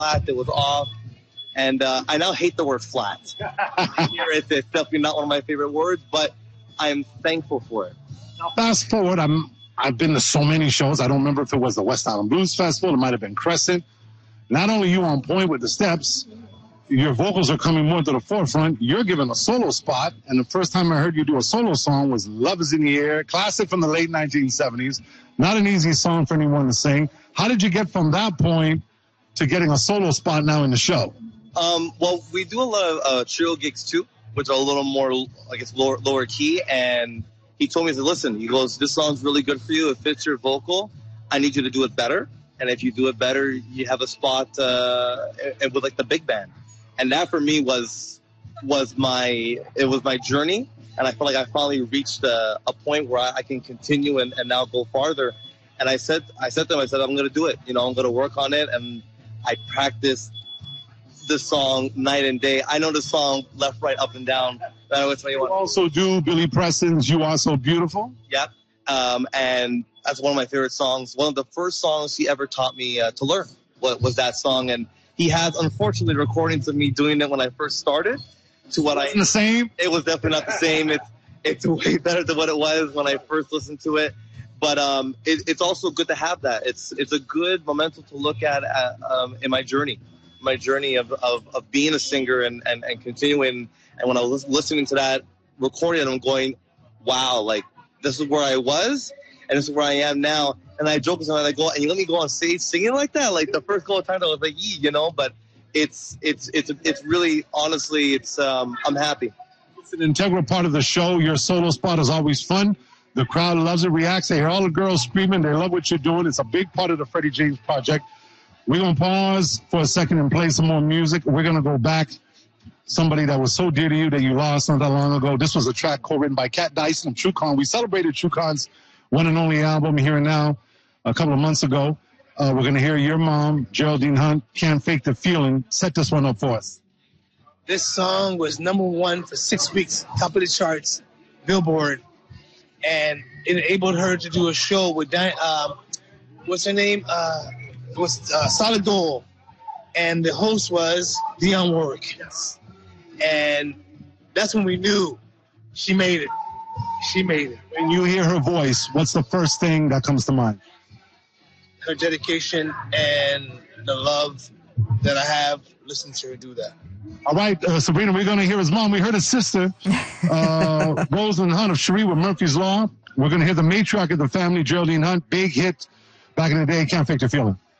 flat. It was off. And I now hate the word flat. It's definitely not one of my favorite words, but I'm thankful for it. Now, fast forward, I've been to so many shows. I don't remember if it was the West Island Blues Festival. It might have been Crescent. Not only you on point with the steps, your vocals are coming more to the forefront. You're given a solo spot, and the first time I heard you do a solo song was Love is in the Air, classic from the late 1970s. Not an easy song for anyone to sing. How did you get from that point to getting a solo spot now in the show? Well, we do a lot of trio gigs too, which are a little more, I guess, lower key. And he told me, he said, listen, he goes, this song's really good for you. It fits your vocal. I need you to do it better. And if you do it better, you have a spot with like the big band. And that for me was my journey. And I felt like I finally reached a point where I can continue and now go farther. And I said to him, I'm going to do it. I'm going to work on it. And I practiced this song night and day. I know the song left, right, up, and down. You also do Billy Preston's You Are So Beautiful. Yep. And that's one of my favorite songs. One of the first songs he ever taught me to learn was that song. And he has, unfortunately, recordings of me doing it when I first started. Wasn't the same? It was definitely not the same. It's way better than what it was when I first listened to it. But it's also good to have that. It's a good memento to look at in my journey. My journey of being a singer and continuing. And when I was listening to that recording, I'm going, wow, like this is where I was and this is where I am now. And I joke with someone, I go, and you let me go on stage singing like that? Like the first couple of times I was like, but it's really, honestly, I'm happy. It's an integral part of the show. Your solo spot is always fun. The crowd loves it, reacts. They hear all the girls screaming. They love what you're doing. It's a big part of the Freddie James Project. We're going to pause for a second and play some more music. We're going to go back. Somebody that was so dear to you that you lost not that long ago. This was a track co-written by Cat Dyson of TrueCon. We celebrated TrueCon's one and only album Here and Now a couple of months ago. We're going to hear your mom, Geraldine Hunt, Can't Fake the Feeling. Set this one up for us. This song was #1 for 6 weeks, top of the charts, Billboard. And it enabled her to do a show with, what's her name? Solid Gold, and the host was Dionne Warwick. Yes. And that's when we knew she made it. She made it. When you hear her voice, what's the first thing that comes to mind? Her dedication and the love that I have listening to her do that. All right, Sabrina, we're going to hear his mom. We heard his sister, Rosalind Hunt of Cherie with Murphy's Law. We're going to hear the matriarch of the family, Geraldine Hunt, big hit back in the day, Can't Fake the Feeling.